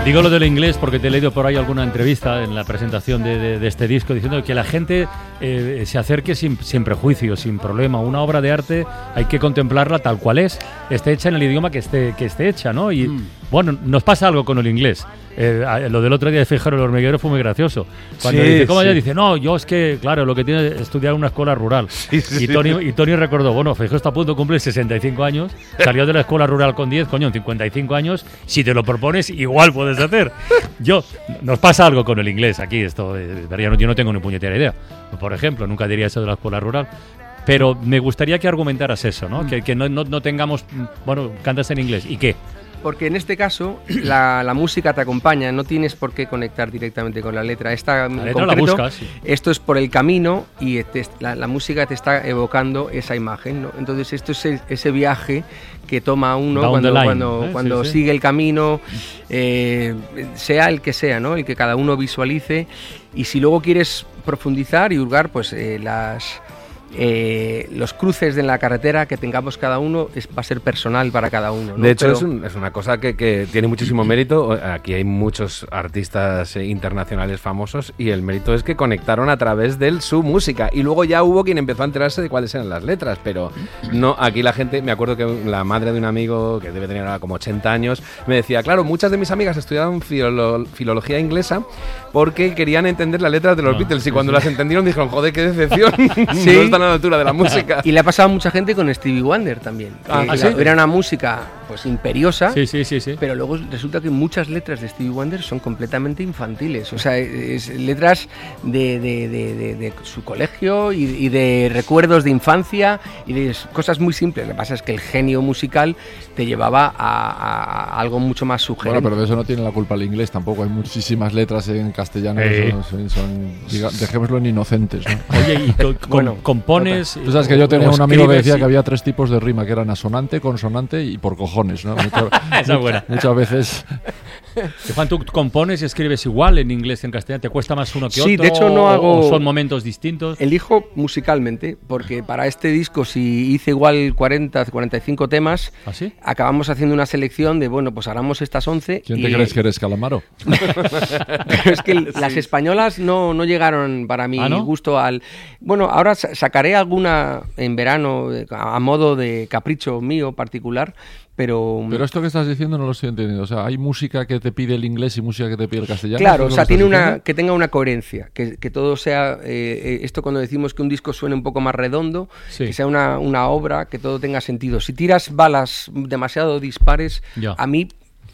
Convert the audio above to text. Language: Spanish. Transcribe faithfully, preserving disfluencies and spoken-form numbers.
Digo lo del inglés porque te he leído por ahí alguna entrevista en la presentación de, de, de este disco diciendo que la gente eh, se acerque sin, sin prejuicios, sin problema. Una obra de arte hay que contemplarla tal cual es, esté hecha en el idioma que esté, que esté hecha, ¿no? Y mm. bueno, nos pasa algo con el inglés. Eh, lo del otro día de Fijero el hormiguero fue muy gracioso. Cuando sí, dice, ¿cómo sí. ella dice? No, yo es que, claro, lo que tiene es estudiar en una escuela rural. Sí, sí, y, Tony, y Tony recordó, bueno, Fijero está a punto de cumplir sesenta y cinco años, salió de la escuela rural con diez, coño, en cincuenta y cinco años, si te lo propones, igual puedes hacer. Yo, nos pasa algo con el inglés aquí, esto, eh, yo no tengo ni puñetera idea. Por ejemplo, nunca diría eso de la escuela rural. Pero me gustaría que argumentaras eso, ¿no? Mm. Que, que no, no, no tengamos, bueno, cantas en inglés, ¿y qué? Porque en este caso la, la música te acompaña, no tienes por qué conectar directamente con la letra. Esta, la en letra concreto, la buscas, sí. Esto es por el camino y te, la, la música te está evocando esa imagen, ¿no? Entonces esto es el, ese viaje que toma uno Down cuando, cuando, ¿eh? cuando sí, sigue sí. el camino, eh, sea el que sea, ¿no? El que cada uno visualice. Y si luego quieres profundizar y hurgar, pues eh, las... Eh, los cruces de la carretera que tengamos cada uno es, va a ser personal para cada uno, ¿no? De hecho, Pero... es, un, es una cosa que, que tiene muchísimo mérito. Aquí hay muchos artistas internacionales famosos y el mérito es que conectaron a través de su música y luego ya hubo quien empezó a enterarse de cuáles eran las letras, pero no, aquí la gente, me acuerdo que la madre de un amigo que debe tener ahora como ochenta años me decía, claro, muchas de mis amigas estudiaban filolo- filología inglesa porque querían entender las letras de los no, Beatles y cuando sí. las entendieron dijeron, joder, qué decepción. Sí. No están a la altura de la música. Y le ha pasado a mucha gente con Stevie Wonder también. Ah, que ¿sí? Era una música pues imperiosa, sí, sí, sí, sí. pero luego resulta que muchas letras de Stevie Wonder son completamente infantiles. O sea, es, es letras de, de, de, de, de su colegio y, y de recuerdos de infancia y de cosas muy simples. Lo que pasa es que el genio musical te llevaba a, a, a algo mucho más sugerente. Bueno, pero de eso no tiene la culpa el inglés tampoco. Hay muchísimas letras en castellano que eh. son, son, son diga, dejémoslo en inocentes, ¿no? Oye, y co- bueno, compones... Tú sabes que yo tenía un amigo que decía y... que había tres tipos de rima, que eran asonante, consonante y por cojones, ¿no? Mucho, Esa es buena. Muchas veces... Juan, ¿tú compones y escribes igual en inglés y en castellano? ¿Te cuesta más uno que sí, otro? De hecho no hago... ¿O son momentos distintos? Elijo musicalmente, porque para este disco, si hice igual cuarenta, cuarenta y cinco temas, ¿ah, sí? acabamos haciendo una selección de, bueno, pues hagamos estas once. ¿Quién y... te crees que eres, Calamaro? Pero es que sí. las españolas no, no llegaron para mi ¿Ah, no? gusto al... Bueno, ahora sacaré alguna en verano a modo de capricho mío particular, pero... Pero esto que estás diciendo no lo estoy entendiendo. O sea, ¿hay música que te pide el inglés y música que te pide el castellano? Claro, o sea, tiene una, que tenga una coherencia, que, que todo sea... Eh, esto cuando decimos que un disco suene un poco más redondo, sí. que sea una, una obra, que todo tenga sentido. Si tiras balas demasiado dispares, ya. a mí